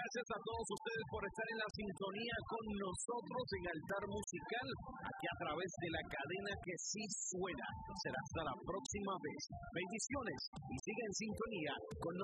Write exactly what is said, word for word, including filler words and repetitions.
gracias a todos ustedes por estar en la sintonía con nosotros en Altar Musical, aquí a través de la cadena que sí suena. Será hasta la próxima vez. Bendiciones y siga en sintonía con nosotros.